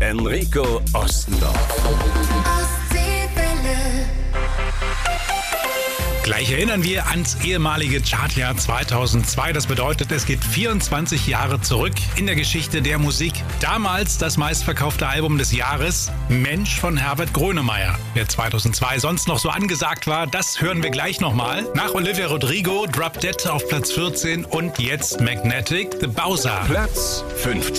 Enrico Ostendorf. Gleich erinnern wir ans ehemalige Chartjahr 2002. Das bedeutet, es geht 24 Jahre zurück in der Geschichte der Musik. Damals das meistverkaufte Album des Jahres, Mensch von Herbert Grönemeyer. Wer 2002 sonst noch so angesagt war, das hören wir gleich nochmal. Nach Olivia Rodrigo, Drop Dead auf Platz 14 und jetzt Magnetic, The Bowser. Platz 15.